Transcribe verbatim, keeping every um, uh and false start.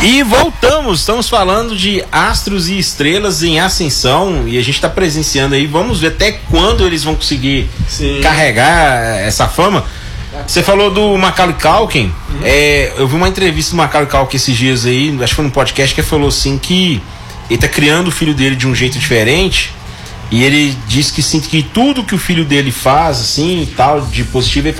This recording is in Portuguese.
E voltamos, estamos falando de astros e estrelas em ascensão e a gente está presenciando aí, vamos ver até quando eles vão conseguir Sim. carregar essa fama. Você falou do Macaulay Culkin, uhum. é, eu vi uma entrevista do Macaulay Culkin esses dias aí, acho que foi no podcast, que ele falou assim que ele tá criando o filho dele de um jeito diferente e ele diz que sente que tudo que o filho dele faz, assim, tal, de positivo, ele